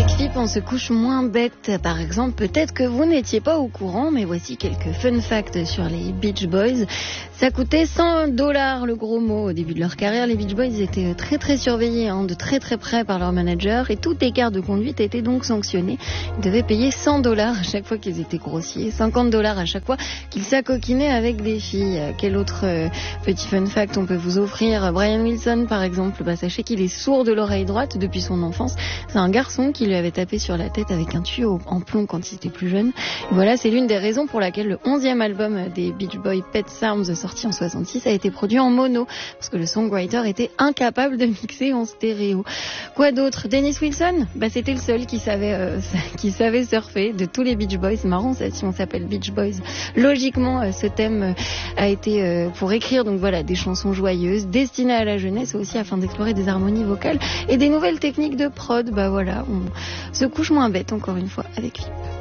Philippe, on se couche moins bête. Par exemple, peut-être que vous n'étiez pas au courant, mais voici quelques fun facts sur les Beach Boys. Ça coûtait $100 le gros mot. Au début de leur carrière, les Beach Boys étaient très très surveillés, de très très près par leur manager, et tout écart de conduite était donc sanctionné. Ils devaient payer $100 à chaque fois qu'ils étaient grossiers, $50 à chaque fois qu'ils s'acoquinaient avec des filles. Quel autre petit fun fact on peut vous offrir? Brian Wilson, par exemple, sachez qu'il est sourd de l'oreille droite depuis son enfance. C'est un garçon qui lui avait tapé sur la tête avec un tuyau en plomb quand il était plus jeune. Et voilà, c'est l'une des raisons pour laquelle le 11e album des Beach Boys, Pet Sounds, sorti en 66, a été produit en mono, parce que le songwriter était incapable de mixer en stéréo. Quoi d'autre? Dennis Wilson, c'était le seul qui savait surfer de tous les Beach Boys. C'est marrant ça, si on s'appelle Beach Boys. Logiquement, ce thème a été pour écrire donc voilà des chansons joyeuses, destinées à la jeunesse, aussi afin d'explorer des harmonies vocales et des nouvelles techniques de prod. Voilà, on se couche moins bête encore une fois avec Philippe.